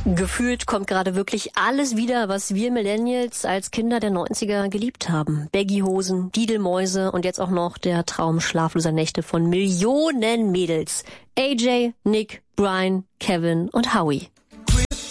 Gefühlt kommt gerade wirklich alles wieder, was wir Millennials als Kinder der 90er geliebt haben. Baggy-Hosen, Didelmäuse und jetzt auch noch der Traum schlafloser Nächte von Millionen Mädels. AJ, Nick, Brian, Kevin und Howie.